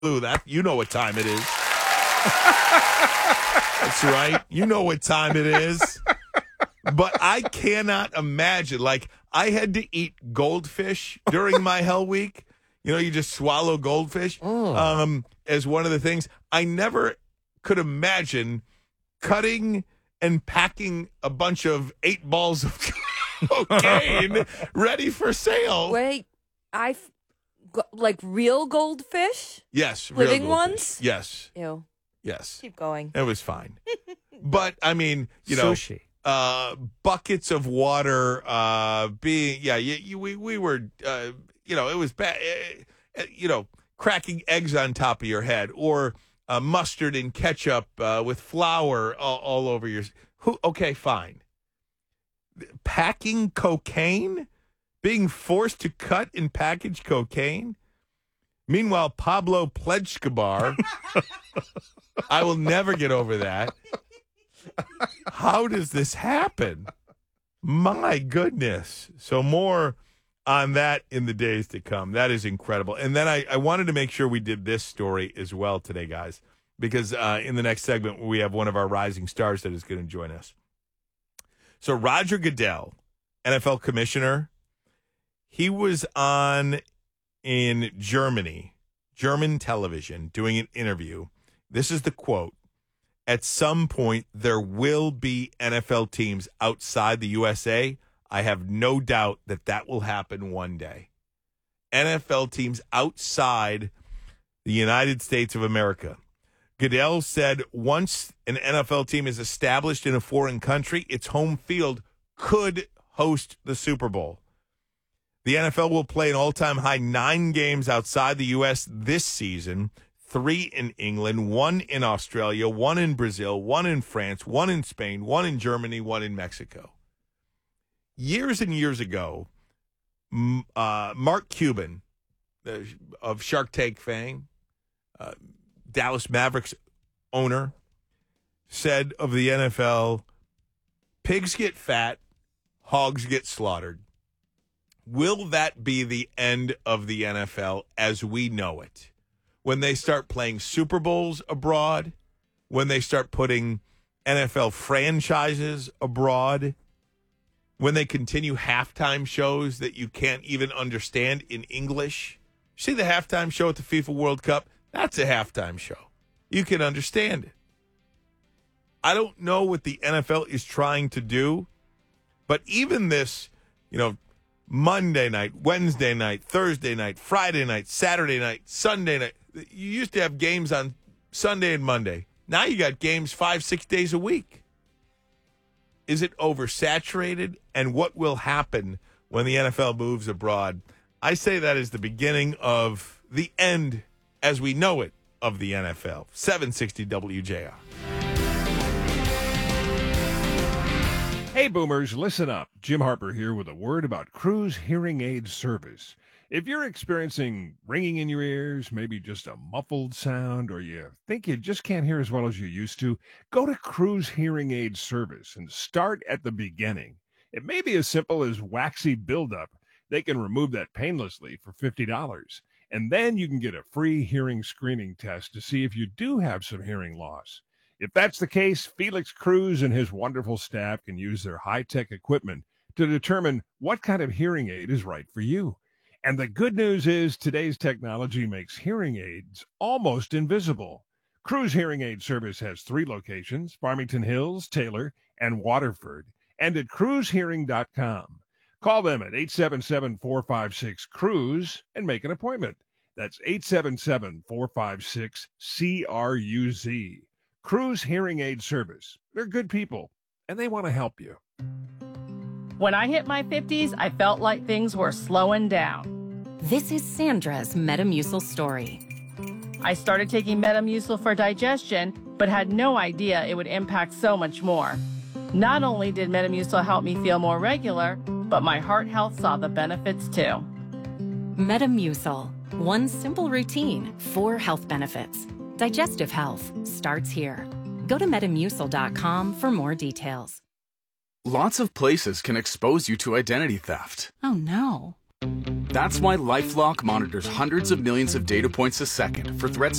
That you know what time it is. That's right. You know what time it is. But I cannot imagine. Like, I had to eat goldfish during my hell week. You know, you just swallow goldfish as one of the things. I never could imagine cutting and packing a bunch of 8 balls of cocaine ready for sale. Wait, like real goldfish? Yes. Living real goldfish. ones? Yes. Ew. Yes. Keep going. It was fine. But, I mean, you know. Sushi. Buckets of water we were, it was bad, cracking eggs on top of your head or mustard and ketchup with flour all over your. Okay, fine. Packing cocaine? Being forced to cut and package cocaine? Meanwhile, Pablo Pledgecabar, I will never get over that. How does this happen? My goodness. So more on that in the days to come. That is incredible. And then I wanted to make sure we did this story as well today, guys, because in the next segment, we have one of our rising stars that is going to join us. So Roger Goodell, NFL commissioner, he was on in German television, doing an interview. This is the quote. At some point, there will be NFL teams outside the USA. I have no doubt that will happen one day. NFL teams outside the United States of America. Goodell said once an NFL team is established in a foreign country, its home field could host the Super Bowl. The NFL will play an all-time high 9 games outside the U.S. this season. 3 in England, 1 in Australia, 1 in Brazil, 1 in France, 1 in Spain, 1 in Germany, 1 in Mexico. Years and years ago, Mark Cuban of Shark Tank fame, Dallas Mavericks owner, said of the NFL, pigs get fat, hogs get slaughtered. Will that be the end of the NFL as we know it? When they start playing Super Bowls abroad, when they start putting NFL franchises abroad, when they continue halftime shows that you can't even understand in English. See the halftime show at the FIFA World Cup? That's a halftime show. You can understand it. I don't know what the NFL is trying to do, but even this, Monday night, Wednesday night, Thursday night, Friday night, Saturday night, Sunday night. You used to have games on Sunday and Monday. Now you got games 5-6 days a week. Is it oversaturated? And what will happen when the NFL moves abroad? I say that is the beginning of the end as we know it of the NFL. 760 WJR. Hey, Boomers, listen up. Jim Harper here with a word about Cruz Hearing Aid Service. If you're experiencing ringing in your ears, maybe just a muffled sound, or you think you just can't hear as well as you used to, go to Cruz Hearing Aid Service and start at the beginning. It may be as simple as waxy buildup. They can remove that painlessly for $50. And then you can get a free hearing screening test to see if you do have some hearing loss. If that's the case, Felix Cruz and his wonderful staff can use their high-tech equipment to determine what kind of hearing aid is right for you. And the good news is today's technology makes hearing aids almost invisible. Cruz Hearing Aid Service has 3 locations, Farmington Hills, Taylor, and Waterford, and at cruzhearing.com. Call them at 877-456-CRUZ and make an appointment. That's 877-456-CRUZ. Cruz Hearing Aid Service. They're good people, and they want to help you. When I hit my 50s, I felt like things were slowing down. This is Sandra's Metamucil story. I started taking Metamucil for digestion, but had no idea it would impact so much more. Not only did Metamucil help me feel more regular, but my heart health saw the benefits too. Metamucil. One simple routine, 4 health benefits. Digestive health starts here. Go to Metamucil.com for more details. Lots of places can expose you to identity theft. Oh no. That's why LifeLock monitors hundreds of millions of data points a second for threats